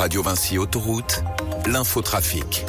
Radio Vinci Autoroute, l'infotrafic.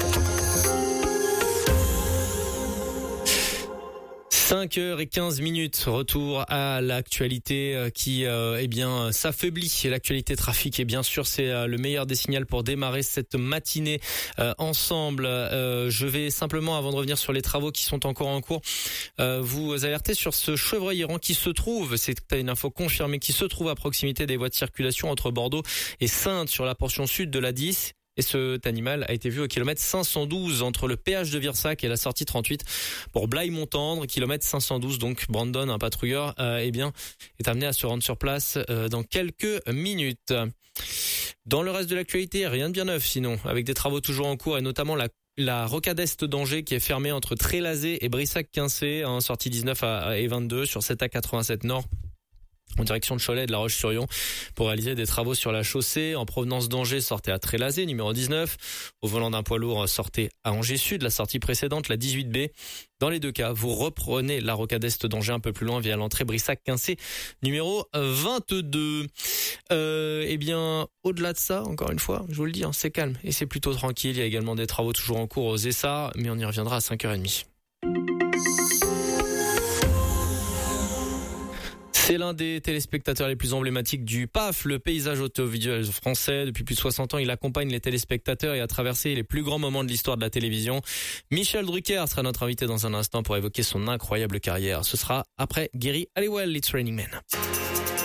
5h15, retour à l'actualité qui s'affaiblit. L'actualité trafic et bien sûr c'est le meilleur des signaux pour démarrer cette matinée ensemble. Je vais simplement, avant de revenir sur les travaux qui sont encore en cours, vous alerter sur ce chevreuil errant qui se trouve, c'est une info confirmée, qui se trouve à proximité des voies de circulation entre Bordeaux et Saintes sur la portion sud de l'A10. Et cet animal a été vu au kilomètre 512 entre le péage de Virsac et la sortie 38 pour Blaye-Montendre, kilomètre 512. Donc Brandon, un patrouilleur, est amené à se rendre sur place dans quelques minutes. Dans le reste de l'actualité, rien de bien neuf sinon, avec des travaux toujours en cours et notamment la rocade est d'Angers qui est fermée entre Trélazé et Brissac-Quincé, sortie 19 et 22 sur 7A87 Nord. En direction de Cholet et de La Roche-sur-Yon pour réaliser des travaux sur la chaussée. En provenance d'Angers, sortez à Trélazé, numéro 19. Au volant d'un poids lourd, sortez à Angers Sud, la sortie précédente, la 18B. Dans les deux cas, vous reprenez la rocade est d'Angers un peu plus loin via l'entrée Brissac-Quincé, numéro 22. Au-delà de ça, encore une fois, je vous le dis, c'est calme et c'est plutôt tranquille. Il y a également des travaux toujours en cours aux Essarts, mais on y reviendra à 5h30. C'est l'un des téléspectateurs les plus emblématiques du PAF, le paysage audiovisuel français. Depuis plus de 60 ans, il accompagne les téléspectateurs et a traversé les plus grands moments de l'histoire de la télévision. Michel Drucker sera notre invité dans un instant pour évoquer son incroyable carrière. Ce sera après Gary Halliwell, It's Raining Men.